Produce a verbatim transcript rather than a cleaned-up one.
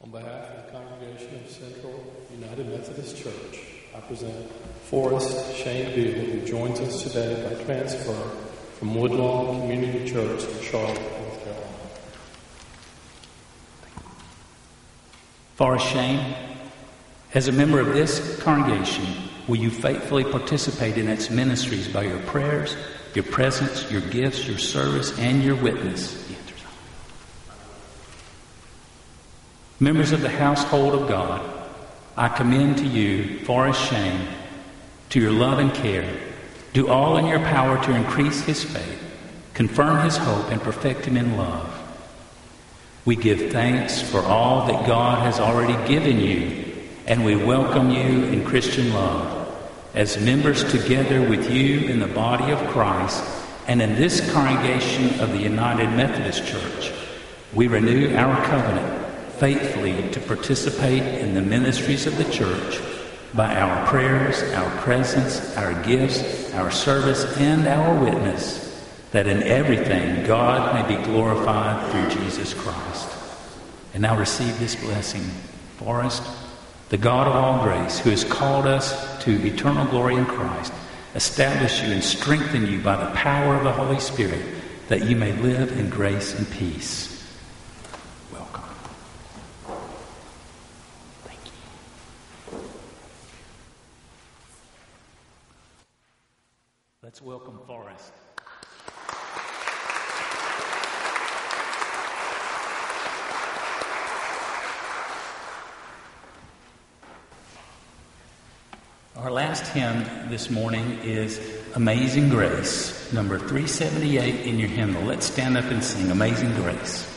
On behalf of the congregation of Central United Methodist Church, I present Forrest Shane Beal, who joins us today by transfer from Woodlawn Community Church in Charlotte, North Carolina. Forrest Shane, as a member of this congregation, will you faithfully participate in its ministries by your prayers, your presence, your gifts, your service, and your witness? Members of the household of God, I commend to you, Forrest Shane, to your love and care. Do all in your power to increase his faith, confirm his hope, and perfect him in love. We give thanks for all that God has already given you, and we welcome you in Christian love as members together with you in the body of Christ and in this congregation of the United Methodist Church. We renew our covenant faithfully to participate in the ministries of the church by our prayers, our presence, our gifts, our service, and our witness, that in everything God may be glorified through Jesus Christ. And now receive this blessing. Forrest, the God of all grace, who has called us to eternal glory in Christ, establish you and strengthen you by the power of the Holy Spirit, that you may live in grace and peace. Welcome. Thank you. Let's welcome Forrest. Our last hymn this morning is Amazing Grace, number three seventy-eight in your hymnal. Let's stand up and sing Amazing Grace.